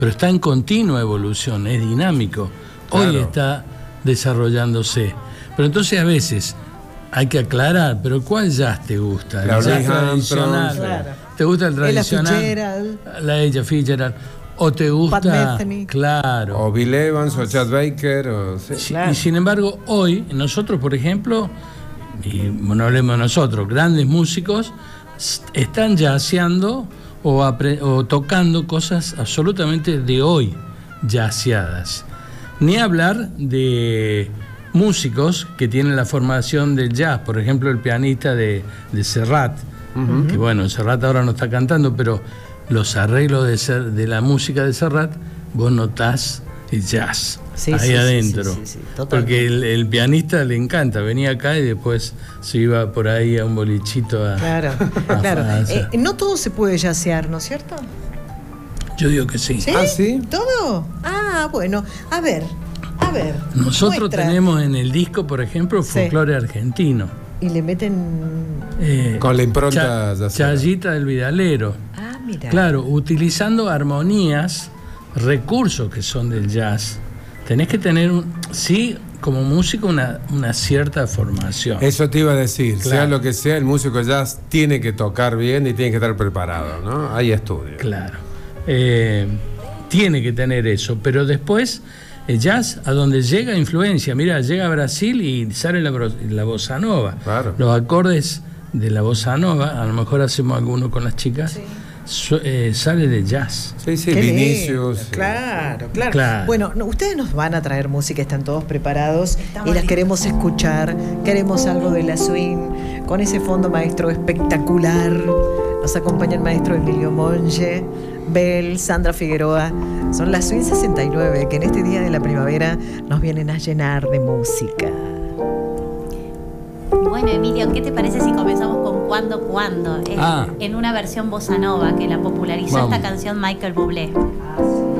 pero está en continua evolución, es dinámico. Hoy Claro. está desarrollándose. Pero entonces a veces hay que aclarar, pero ¿cuál jazz te gusta? ¿El La jazz Louis tradicional? Armstrong, Claro. ¿Te gusta el Ella tradicional? Fitzgerald. La Ella Fitzgerald. ¿O te Pat gusta? Metheny. Claro. O Bill Evans, o Chad Baker, o... sí. Sí, Claro. Y sin embargo, hoy, nosotros, por ejemplo, y no hablemos de nosotros, grandes músicos están jazzeando o tocando cosas absolutamente de hoy, jazzeadas. Ni hablar de músicos que tienen la formación del jazz, por ejemplo, el pianista de Serrat, que bueno, Serrat ahora no está cantando, pero los arreglos de la música de Serrat, vos notás el jazz. Sí, ahí sí, adentro. sí, totalmente. Porque el pianista le encanta, venía acá y después se iba por ahí a un bolichito a... Claro, a claro. Francia. No todo se puede jazzear, ¿no es cierto? Yo digo que sí. ¿Sí? ¿Ah, sí? ¿Todo? Ah, bueno. A ver. Nosotros muestra. tenemos en el disco, por ejemplo, Sí. folclore argentino. Y le meten... Con la impronta jazzera. Chayita del Vidalero. Ah, mira. Claro, utilizando armonías, recursos que son del jazz. Tenés que tener, sí, como músico, una cierta formación. Eso te iba a decir, Claro. sea lo que sea, el músico de jazz tiene que tocar bien y tiene que estar preparado, ¿no? Hay estudios. Claro. Tiene que tener eso, pero después el jazz a donde llega influencia. Mira, llega a Brasil y sale la bossa nova. Claro. Los acordes de la bossa nova, a lo mejor hacemos alguno con las chicas, sale de jazz. Sí, sí, Qué Vinicius. lindo. Claro. Claro. Bueno, ustedes nos van a traer música, están todos preparados y las queremos escuchar. Queremos algo de la swing, con ese fondo maestro espectacular. Nos acompaña el maestro Emilio Monge, Bel, Sandra Figueroa. Son las Swing 69 que en este día de la primavera nos vienen a llenar de música. Bueno, Emilio, ¿qué te parece si comenzamos con Cuando? Ah. En una versión bossa nova que la popularizó Vamos. esta canción Michael Bublé. Ah,